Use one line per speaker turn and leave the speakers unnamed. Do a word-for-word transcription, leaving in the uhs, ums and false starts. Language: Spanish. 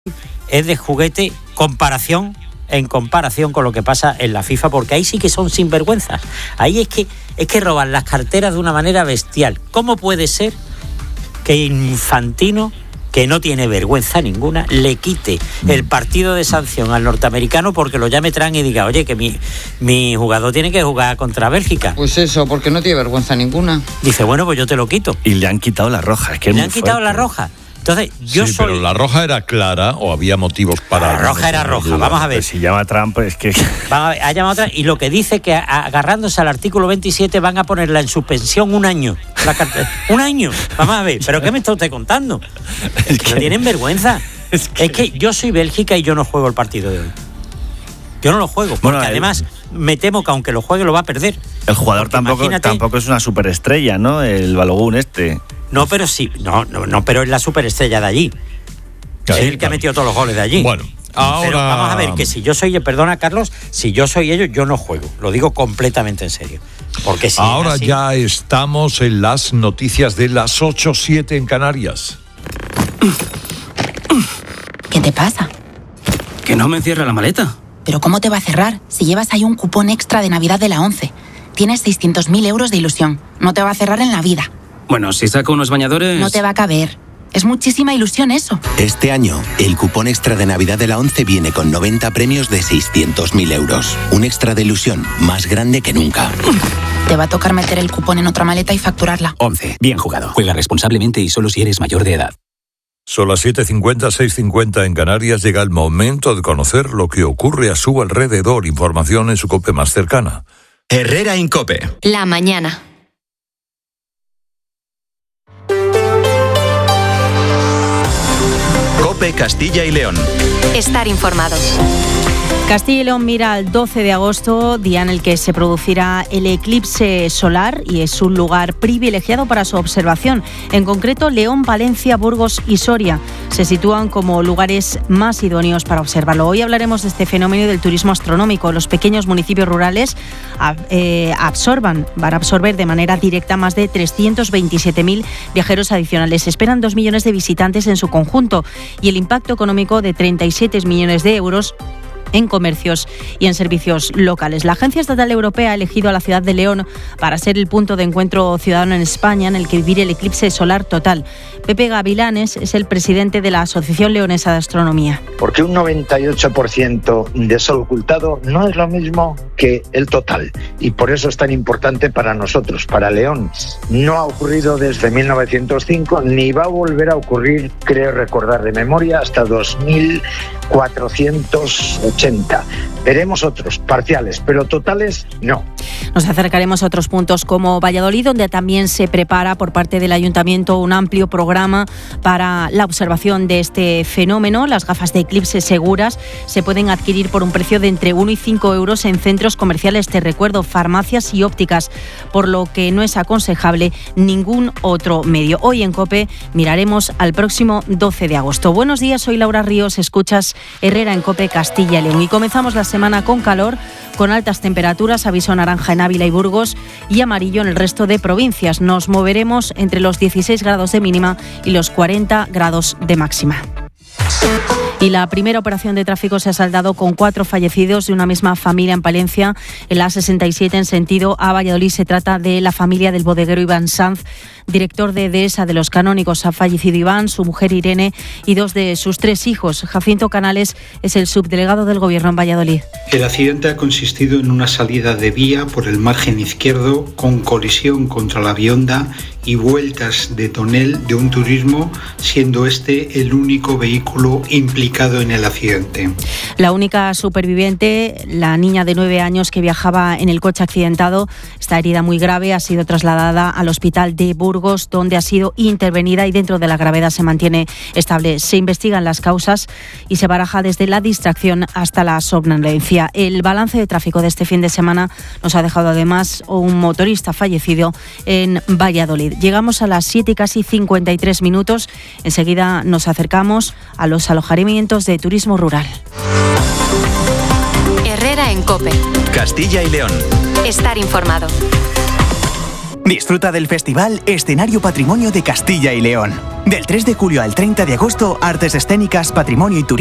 es de juguete comparación en comparación con lo que pasa en la FIFA, porque ahí sí que son sinvergüenzas. Ahí es que es que roban las carteras de una manera bestial. ¿Cómo puede ser que Infantino, que no tiene vergüenza ninguna, le quite el partido de sanción al norteamericano porque lo llame Trump y diga, oye, que mi, mi jugador tiene que jugar contra Bélgica?
Pues eso, porque no tiene vergüenza ninguna.
Dice, bueno, pues yo te lo quito.
Y le han quitado la roja. Es que es
le
muy
han quitado
fuerte.
la roja. Entonces, yo
sí,
soy...
pero la roja era clara o había motivos para...
La roja era roja, vamos a ver.
Pues si llama a Trump, es que...
Vamos a ver, ha llamado otra, y lo que dice que agarrándose al artículo veintisiete van a ponerla en suspensión un año. La carta, un año, vamos a ver, ¿pero qué me está usted contando? Es que no tienen vergüenza. Es que... es que yo soy Bélgica y yo no juego el partido de hoy. Yo no lo juego, porque bueno, además el... me temo que aunque lo juegue lo va a perder.
El jugador tampoco, imagínate... tampoco es una superestrella, ¿no? El Balogun este.
No, pero sí, no, no, no, pero es la superestrella de allí. Claro, es el que claro. ha metido todos los goles de allí.
Bueno, ahora...
Pero vamos a ver, que si yo soy, perdona Carlos, si yo soy ellos, yo no juego. Lo digo completamente en serio. Porque si
ahora
así...
ya estamos en las noticias de las ocho siete en Canarias.
¿Qué te pasa?
Que no me cierra la maleta.
¿Pero cómo te va a cerrar si llevas ahí un cupón extra de Navidad de la ONCE? Tienes seiscientos mil euros de ilusión. No te va a cerrar en la vida.
Bueno, si saco unos bañadores...
No te va a caber. Es muchísima ilusión eso.
Este año, el cupón extra de Navidad de la ONCE viene con noventa premios de seiscientos mil euros. Un extra de ilusión más grande que nunca.
Te va a tocar meter el cupón en otra maleta y facturarla.
ONCE. Bien jugado. Juega responsablemente y solo si eres mayor de edad.
Son las siete cincuenta, seis cincuenta en Canarias. Llega el momento de conocer lo que ocurre a su alrededor. Información en su COPE más cercana.
Herrera en COPE.
La mañana.
COPE Castilla y León.
Estar informado.
Castilla y León mira al doce de agosto, día en el que se producirá el eclipse solar, y es un lugar privilegiado para su observación. En concreto, León, Valencia, Burgos y Soria se sitúan como lugares más idóneos para observarlo. Hoy hablaremos de este fenómeno del turismo astronómico. Los pequeños municipios rurales eh, absorban, van a absorber de manera directa más de trescientos veintisiete mil viajeros adicionales. Se esperan dos millones de visitantes en su conjunto y el impacto económico de treinta y siete millones de euros en comercios y en servicios locales. La Agencia Estatal Europea ha elegido a la ciudad de León para ser el punto de encuentro ciudadano en España en el que vivir el eclipse solar total. Pepe Gavilanes es el presidente de la Asociación Leonesa de Astronomía.
Porque un noventa y ocho por ciento de sol ocultado no es lo mismo que el total, y por eso es tan importante para nosotros, para León. No ha ocurrido desde mil novecientos cinco, ni va a volver a ocurrir, creo recordar de memoria, hasta dos mil cuatrocientos ochenta. Veremos otros, parciales, pero totales no.
Nos acercaremos a otros puntos como Valladolid, donde también se prepara por parte del Ayuntamiento un amplio programa para la observación de este fenómeno. Las gafas de eclipse seguras se pueden adquirir por un precio de entre uno y cinco euros en centros comerciales, te recuerdo, farmacias y ópticas, por lo que no es aconsejable ningún otro medio. Hoy en COPE miraremos al próximo doce de agosto. Buenos días, soy Laura Ríos, escuchas Herrera en COPE Castilla y León y comenzamos la semana con calor, con altas temperaturas, aviso naranja en Ávila y Burgos y amarillo en el resto de provincias. Nos moveremos entre los dieciséis grados de mínima y los cuarenta grados de máxima. Y la primera operación de tráfico se ha saldado con cuatro fallecidos de una misma familia en Palencia, en la A sesenta y siete en sentido a Valladolid. Se trata de la familia del bodeguero Iván Sanz, director de Dehesa de los Canónigos. Ha fallecido Iván, su mujer Irene y dos de sus tres hijos. Jacinto Canales es el subdelegado del Gobierno en Valladolid.
El accidente ha consistido en una salida de vía por el margen izquierdo con colisión contra la Bionda y vueltas de tonel de un turismo, siendo este el único vehículo implicado en el accidente.
La única superviviente, la niña de nueve años que viajaba en el coche accidentado, está herida muy grave, ha sido trasladada al hospital de Burgos, donde ha sido intervenida y dentro de la gravedad se mantiene estable. Se investigan las causas y se baraja desde la distracción hasta la somnolencia. El balance de tráfico de este fin de semana nos ha dejado además un motorista fallecido en Valladolid. Llegamos a las siete y casi cincuenta y tres minutos. Enseguida nos acercamos a los alojamientos de turismo rural.
Herrera en COPE.
Castilla y León.
Estar informado.
Disfruta del festival Escenario Patrimonio de Castilla y León. Del tres de julio al treinta de agosto, artes escénicas, patrimonio y turismo